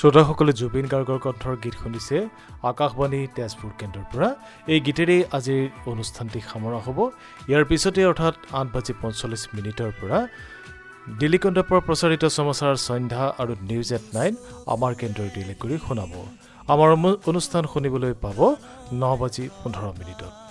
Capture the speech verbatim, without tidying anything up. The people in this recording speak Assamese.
শ্ৰোতাসকলে জুবিন গাৰ্গৰ কণ্ঠৰ গীত শুনিছে আকাশবাণী তেজপুৰ কেন্দ্ৰৰ পৰা। এই গীতেৰেই আজিৰ অনুষ্ঠানটি সামৰা হ'ব। ইয়াৰ পিছতে অৰ্থাৎ আঠ বাজি পঞ্চল্লিছ মিনিটৰ পৰা দিল্লী কেন্দ্ৰৰ পৰা প্ৰচাৰিত সমাচাৰ সন্ধ্যা আৰু নিউজ এট নাইন আমাৰ কেন্দ্ৰৰ দিলে কৰি শুনাব। আমাৰ অনুষ্ঠান শুনিবলৈ পাব ন বাজি পোন্ধৰ মিনিটত।